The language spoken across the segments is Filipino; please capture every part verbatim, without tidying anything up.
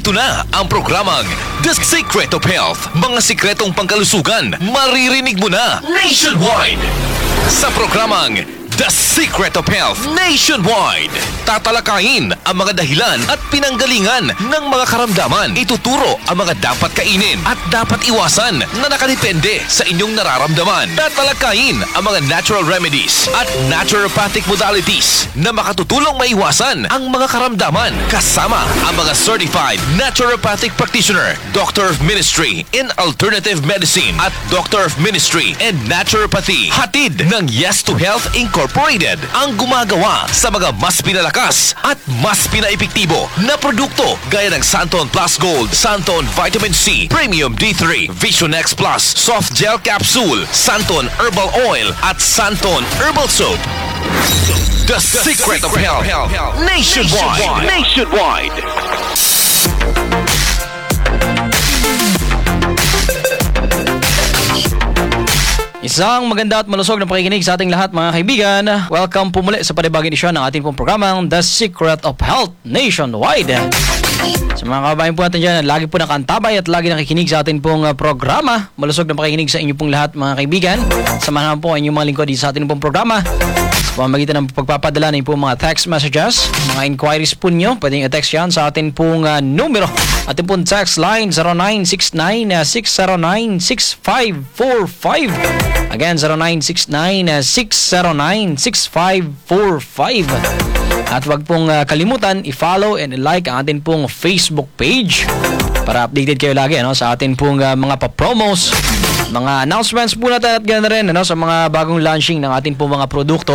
Narito na ang programang The Secret of Health. Mga sikretong pangkalusugan, maririnig mo na nationwide. Sa programang The Secret of Health Nationwide, tatalakayin ang mga dahilan at pinanggalingan ng mga karamdaman. Ituturo ang mga dapat kainin at dapat iwasan na nakadepende sa inyong nararamdaman. Tatalakayin ang mga natural remedies at naturopathic modalities na makatutulong maiwasan ang mga karamdaman. Kasama ang mga certified naturopathic practitioner, Doctor of Ministry in Alternative Medicine at Doctor of Ministry in Naturopathy. Hatid ng Yes to Health Incorporated. Incorporated ang gumagawa sa mga mas pinalakas at mas pinaepektibo na produkto gaya ng Santon Plus Gold, Santon Vitamin C, Premium D three, Vision X Plus, Soft Gel Capsule, Santon Herbal Oil at Santon Herbal Soap. The, The Secret, Secret of Health, Health. Nationwide. Nationwide. Isang maganda at malusog na pakikinig sa ating lahat, mga kaibigan. Welcome po muli sa panibagong edisyon ng ating pong programang The Secret of Health Nationwide. Sa mga kabayan po natin dyan, lagi po nakantabay at lagi nakikinig sa ating pong programa. Malusog na pakikinig sa inyo pong lahat, mga kaibigan. Samahan po ang inyong mga lingkod sa ating pong programa. Sa pamagitan ng pagpapadala ng pong mga text messages, mga inquiries po nyo, pwedeng i-text yan sa ating pong uh, numero. Ating pong text line zero nine six nine, six zero nine, six five four five. Again, zero nine six nine, six zero nine, six five four five. At wag pong uh, kalimutan i-follow and i-like ang ating pong Facebook page para updated kayo lagi, ano, sa ating pong uh, mga pa-promos, mga announcements po natin at ganoon rin, ano, sa mga bagong launching ng ating pong mga produkto.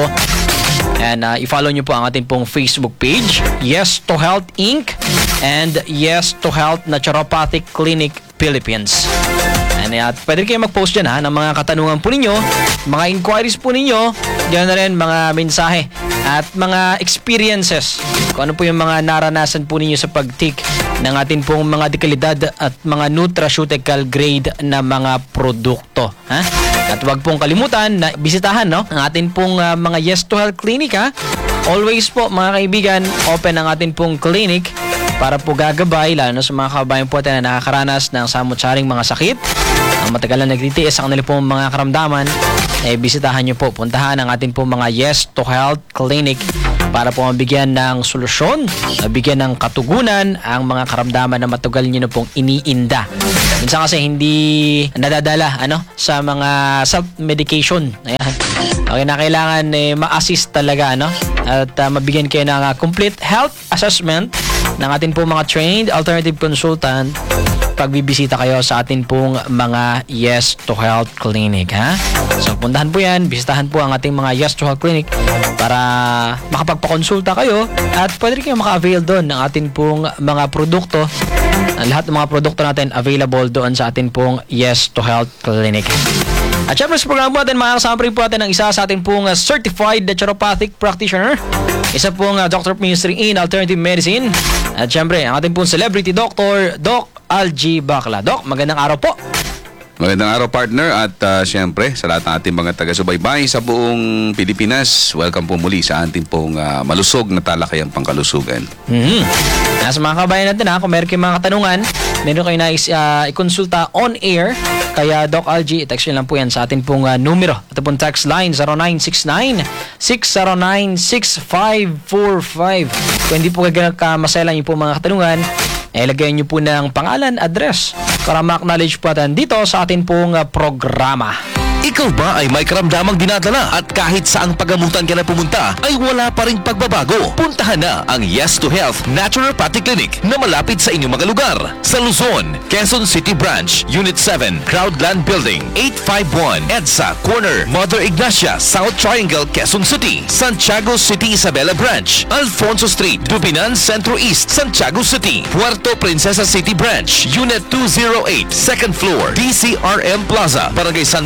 And uh, i-follow nyo po ang ating pong Facebook page, Yes to Health Incorporated and Yes to Health Naturopathic Clinic Philippines. And at pwede kayo mag-post dyan, ha, ng mga katanungan po ninyo, mga inquiries po ninyo, dyan na rin mga mensahe at mga experiences. Kung ano po yung mga naranasan po ninyo sa pag-take ng ating pong mga dekalidad at mga nutraceutical grade na mga produkto. Ha? At wag pong kalimutan na bisitahan, no, ang ating pong uh, mga Yes to Health Clinic. Ha? Always po, mga kaibigan, open ang ating pong clinic para po gagabay, lalo na sa mga kababayan po natin na nakakaranas ng samot-saring mga sakit, ang matagal na nagtitiis ang kanilang pong mga karamdaman, eh bisitahan nyo po, puntahan ang ating pong mga Yes to Health Clinic para po mabigyan ng solusyon, mabigyan ng katugunan ang mga karamdaman na matagal nyo na pong iniinda. Minsan kasi hindi nadadala, ano, sa mga self-medication. Ayan. Okay, na kailangan eh, ma-assist talaga, ano, at uh, mabigyan kayo ng uh, complete health assessment ng atin pong mga trained alternative consultant pagbibisita kayo sa atin pong mga Yes to Health Clinic, ha? So puntahan po yan, bisitahan po ang ating mga Yes to Health Clinic para makapagpakonsulta kayo at pwede rin kayo maka-avail doon ng atin pong mga produkto. Lahat ng mga produkto natin available doon sa atin pong Yes to Health Clinic. At syempre sa programa natin, makakasama rin po natin ang isa sa ating pong uh, certified naturopathic practitioner. Isa pong uh, Doctor of Ministry in Alternative Medicine. At syempre, ang ating pong celebrity doctor, Doc Algie Bacla. Doc, magandang araw po. Magandang araw, partner, at uh, siyempre sa lahat ng ating mga taga-subaybay sa buong Pilipinas, welcome po muli sa ating pong uh, malusog na talakayang pangkalusugan. Mm-hmm. Nasa mga kabayan natin, ha, kung meron kayong mga katanungan, meron kayo na uh, ikonsulta on air, kaya Doc Algie, i-text nyo lang po yan sa ating pong uh, numero. Ito pong text line zero nine six nine, six zero nine, six five four five. Kung hindi po kayo kamaselan yung po mga katanungan, eh, lagyan nyo po ng pangalan, address para ma-acknowledge po natin dito sa atin pong uh, programa. Ikaw ba ay may karamdamang dinadala at kahit saang pagamutan ka na pumunta ay wala pa ring pagbabago? Puntahan na ang Yes to Health Naturopathic Clinic na malapit sa inyong mga lugar. Sa Luzon, Quezon City Branch, Unit seven, Crowdland Building, eight five one, EDSA Corner, Mother Ignacia, South Triangle, Quezon City. Santiago City Isabela Branch, Alfonso Street, Dubinan Centro East, Santiago City. Puerto Princesa City Branch, Unit two oh eight, second floor, D C R M Plaza, Barangay San Manuel,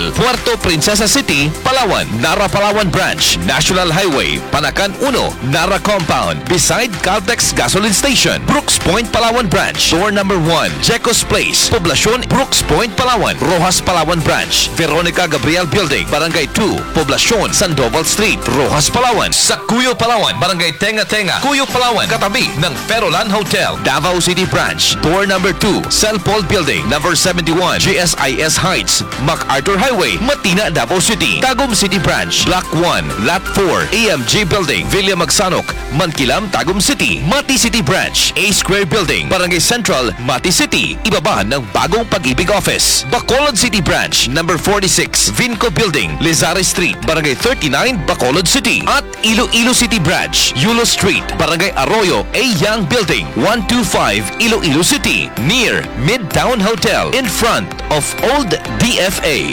Mall, Puerto Princesa City, Palawan, Nara Palawan Branch, National Highway, Panakan one, Nara Compound, beside Caltex Gasoline Station, Brooks Point, Palawan Branch, door number one, Jecos Place, Poblacion, Brooks Point, Palawan, Rojas Palawan Branch, Veronica Gabriel Building, Barangay two, Poblacion, Sandoval Street, Rojas Palawan, sa Cuyo Palawan, Barangay Tenga Tenga, Cuyo Palawan, katabi ng Perolan Hotel, Davao City Branch, door number two, Cell Paul Building, number seventy-one, G S I S Heights, MacArthur Highway, Matina, Davao City, Tagum City Branch, Block one, Lot four, A M G Building, Villa Magsanok, Mankilam, Tagum City, Mati City Branch, A Square Building, Barangay Central, Mati City, ibaba ng Bagong Pag-ibig Office, Bacolod City Branch, number forty-six, Vinco Building, Lizare Street, Barangay thirty-nine, Bacolod City, at Iloilo City Branch, Yulo Street, Barangay Arroyo, A Young Building, one twenty-five, Iloilo City, near Midtown Hotel, in front of Old D F A.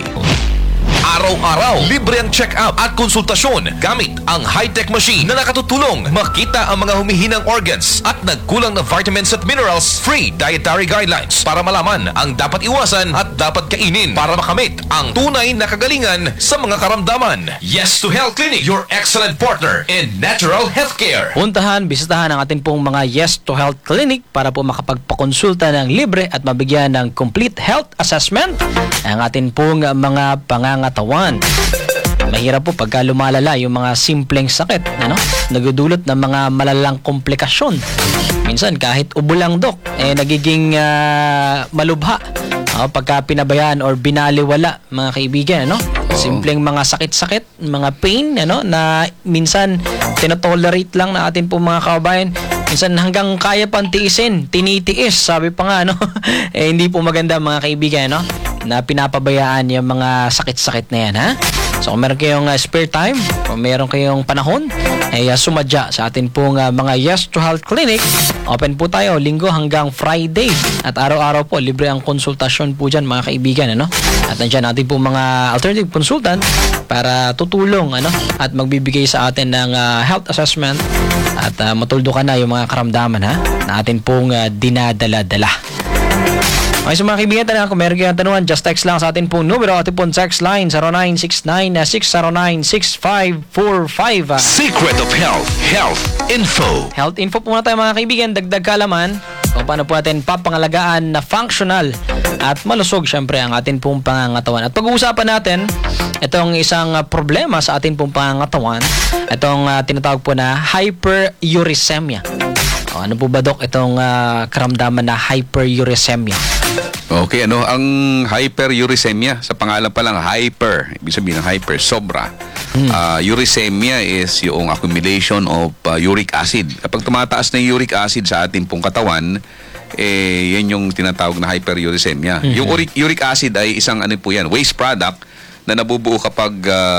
Araw-araw, libre ang check-up at konsultasyon gamit ang high-tech machine na nakatutulong makita ang mga humihinang organs at nagkulang na vitamins at minerals. Free dietary guidelines para malaman ang dapat iwasan at dapat kainin para makamit ang tunay na kagalingan sa mga karamdaman. Yes to Health Clinic, your excellent partner in natural healthcare. Puntahan, bisitahan ang atin pong mga Yes to Health Clinic para po makapagpakonsulta ng libre at mabigyan ng complete health assessment ang atin pong mga pangangatawan. Mahirap po pagka lumalala yung mga simpleng sakit, ano? Nagdudulot ng mga malalang komplikasyon. Minsan kahit ubo lang, dok, eh nagiging uh, malubha. Uh, pagka pinabayaan or binaliwala, mga kaibigan, ano? Simpleng mga sakit-sakit, mga pain, ano, na minsan tinotolerate lang na atin po mga kababayan. Minsan hanggang kaya pang tiisin, tinitiis, sabi pa nga, no? Eh hindi po maganda, mga kaibigan, no? Na pinapabayaan yung mga sakit-sakit na yan, ha? So kung meron kayong uh, spare time, kung meron kayong panahon, ay uh, sumadya sa atin pong uh, mga Yes to Health Clinic. Open po tayo linggo hanggang Friday. At araw-araw po, libre ang konsultasyon po dyan, mga kaibigan, ano? At nandiyan natin po mga alternative consultant para tutulong, ano? At magbibigay sa atin ng uh, health assessment at uh, matuldukan na yung mga karamdaman, ha? Na atin pong uh, dinadala-dala. Okay, so mga kaibigan, tanong, kung meron kayong tanungan, just text lang sa atin pong numero, atin pong text line zero nine six nine, six zero nine, six five four five. Secret of Health, Health Info. Health info po muna tayo, mga kaibigan, dagdag kaalaman kung paano po natin papangalagaan na functional at malusog syempre ang atin pong pangangatawan. At pag-uusapan natin itong isang uh, problema sa atin pong pangangatawan, itong uh, tinatawag po na hyperuricemia. O, ano po ba, Dok, itong uh, karamdaman na hyperuricemia? Okay, ano, ang hyperuricemia, sa pangalan pa lang, hyper, ibig sabihin ng hyper, sobra. Hmm. Uh, uricemia is yung accumulation of uh, uric acid. Kapag tumataas na yung uric acid sa ating pong katawan, eh, yan yung tinatawag na hyperuricemia. Hmm. Yung uric, uric acid ay isang ano po yan, waste product na nabubuo kapag uh,